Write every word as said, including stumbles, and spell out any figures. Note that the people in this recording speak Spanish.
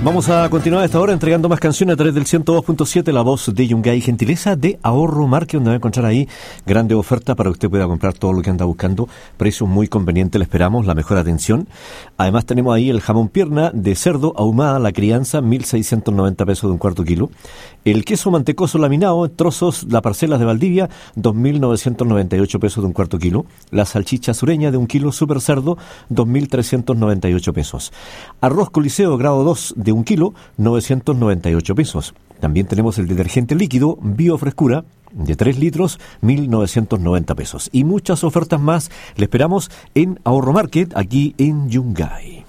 Vamos a continuar a esta hora entregando más canciones a través del ciento dos punto siete, la voz de Yungay, gentileza de Ahorro Market, donde va a encontrar ahí grande oferta para que usted pueda comprar todo lo que anda buscando. Precios muy convenientes, le esperamos, la mejor atención. Además tenemos ahí el jamón pierna de cerdo ahumada, la crianza, mil seiscientos noventa pesos de un cuarto kilo. El queso mantecoso laminado, trozos, las parcelas de Valdivia, dos mil novecientos noventa y ocho pesos de un cuarto kilo. La salchicha sureña de un kilo super cerdo, dos mil trescientos noventa y ocho pesos. Arroz coliseo grado dos de un kilo, novecientos noventa y ocho pesos. También tenemos el detergente líquido Biofrescura de tres litros, mil novecientos noventa pesos. Y muchas ofertas más le esperamos en Ahorro Market, aquí en Yungay.